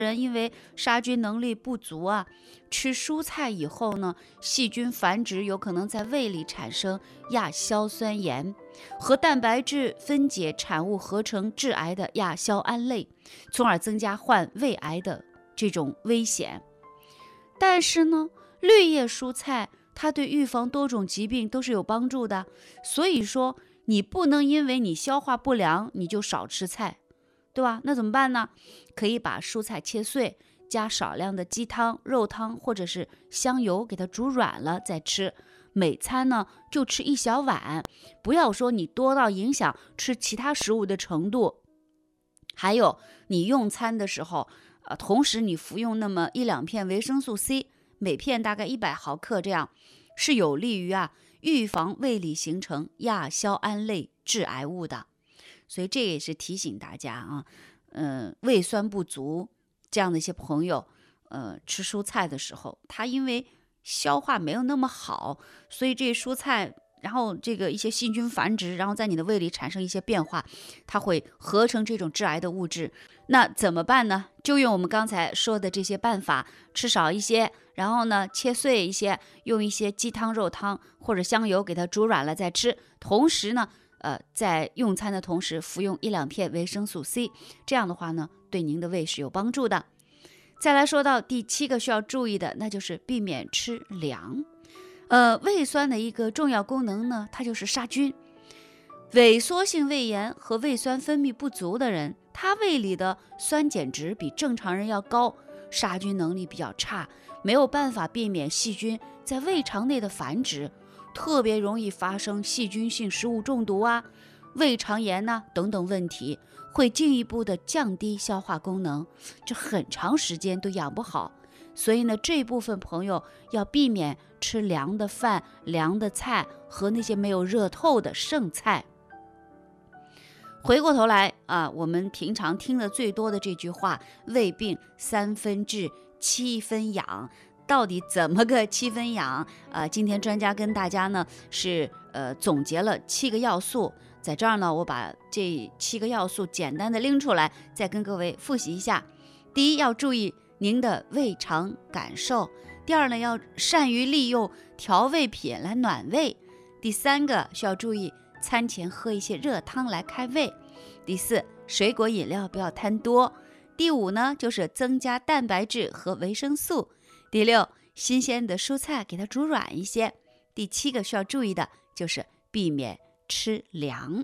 人因为杀菌能力不足啊，吃蔬菜以后呢，细菌繁殖有可能在胃里产生亚硝酸盐，和蛋白质分解产物合成致癌的亚硝胺类，从而增加患胃癌的这种危险。但是呢，绿叶蔬菜它对预防多种疾病都是有帮助的，所以说你不能因为你消化不良你就少吃菜，对吧？那怎么办呢？可以把蔬菜切碎，加少量的鸡汤、肉汤或者是香油，给它煮软了再吃。每餐呢就吃一小碗，不要说你多到影响吃其他食物的程度。还有你用餐的时候，同时你服用那么1-2片维生素 C， 每片大概100毫克，这样是有利于预防胃里形成亚硝胺类致癌物的。所以这也是提醒大家胃酸不足这样的一些朋友，吃蔬菜的时候，他因为消化没有那么好，所以这蔬菜然后这个一些细菌繁殖，然后在你的胃里产生一些变化，它会合成这种致癌的物质。那怎么办呢？就用我们刚才说的这些办法，吃少一些，然后呢切碎一些，用一些鸡汤、肉汤或者香油给它煮软了再吃。同时呢，在用餐的同时服用1-2片维生素 C， 这样的话呢，对您的胃是有帮助的。再来说到第7个需要注意的，那就是避免吃凉。胃酸的一个重要功能呢，它就是杀菌。萎缩性胃炎和胃酸分泌不足的人，他胃里的酸碱值比正常人要高，杀菌能力比较差，没有办法避免细菌在胃肠内的繁殖，特别容易发生细菌性食物中毒胃肠炎等等问题，会进一步的降低消化功能，这很长时间都养不好。所以呢，这部分朋友要避免吃凉的饭、凉的菜和那些没有热透的剩菜。回过头来我们平常听的最多的这句话，胃病3分治7分养，到底怎么个7分养？今天专家跟大家呢是总结了7个要素，在这儿呢我把这7个要素简单的拎出来，再跟各位复习一下。第一，要注意您的胃肠感受。第二呢，要善于利用调味品来暖胃。第3个需要注意餐前喝一些热汤来开胃。第4，水果饮料不要贪多。第5呢，就是增加蛋白质和维生素。第6，新鲜的蔬菜给它煮软一些。第7个需要注意的就是避免吃凉。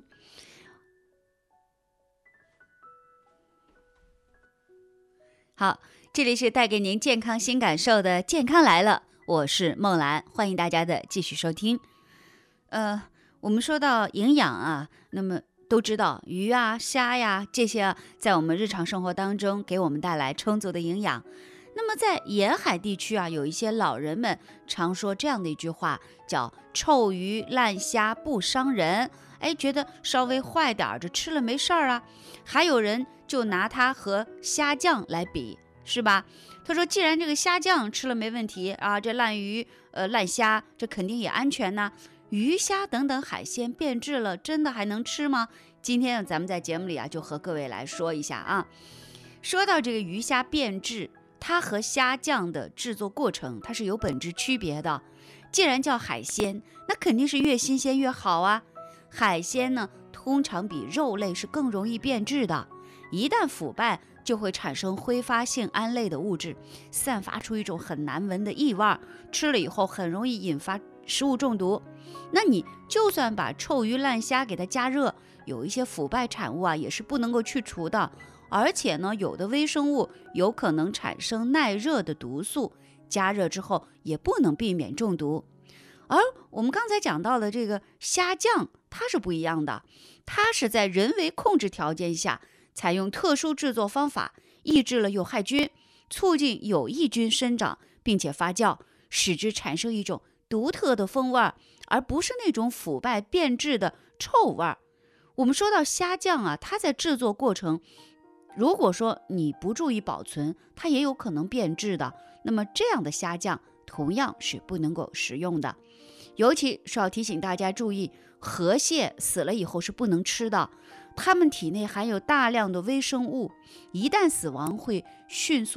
好，这里是带给您健康新感受的健康来了，我是梦兰，欢迎大家的继续收听。我们说到营养那么都知道鱼虾呀这些在我们日常生活当中给我们带来充足的营养。那么在沿海地区有一些老人们常说这样的一句话，叫臭鱼烂虾不伤人，觉得稍微坏点这吃了没事儿还有人就拿它和虾酱来比，是吧？他说既然这个虾酱吃了没问题这烂鱼烂虾这肯定也安全鱼虾等等海鲜变质了，真的还能吃吗？今天咱们在节目里就和各位来说一下说到这个鱼虾变质，它和虾酱的制作过程它是有本质区别的。既然叫海鲜，那肯定是越新鲜越好海鲜呢，通常比肉类是更容易变质的，一旦腐败就会产生挥发性胺类的物质，散发出一种很难闻的异味，吃了以后很容易引发食物中毒。那你就算把臭鱼烂虾给它加热，有一些腐败产物也是不能够去除的，而且呢，有的微生物有可能产生耐热的毒素，加热之后也不能避免中毒。而我们刚才讲到的这个虾酱，它是不一样的，它是在人为控制条件下，采用特殊制作方法，抑制了有害菌，促进有益菌生长，并且发酵，使之产生一种独特的风味，而不是那种腐败变质的臭味。我们说到虾酱它在制作过程，如果说你不注意保存，它也有可能变质的，那么这样的虾酱同样是不能够食用的。尤其是要提醒大家注意，河蟹死了以后是不能吃的， 它们体内含有大量的微生物，一旦死亡会迅速